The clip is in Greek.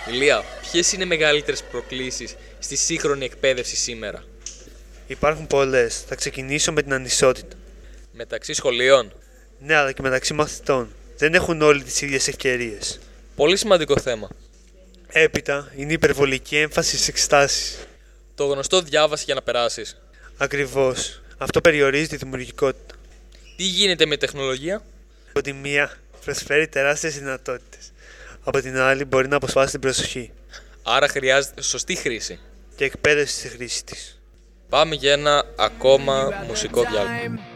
Ηλία, ποιες είναι οι μεγαλύτερες προκλήσεις στη σύγχρονη εκπαίδευση σήμερα? Υπάρχουν πολλές. Θα ξεκινήσω με την ανισότητα. Μεταξύ σχολείων. Ναι, αλλά και μεταξύ μαθητών. Δεν έχουν όλοι τις ίδιες ευκαιρίες. Πολύ σημαντικό θέμα. Έπειτα είναι η υπερβολική έμφαση στις εξετάσεις. Το γνωστό διάβαση για να περάσεις. Ακριβώς. Αυτό περιορίζει τη δημιουργικότητα. Τι γίνεται με τεχνολογία? Από τη μία προσφέρει τεράστιες δυνατότητες. Από την άλλη μπορεί να αποσπάσει την προσοχή Άρα χρειάζεται σωστή χρήση. και εκπαίδευση στη χρήση της. Πάμε για ένα ακόμα μουσικό διάλειμμα.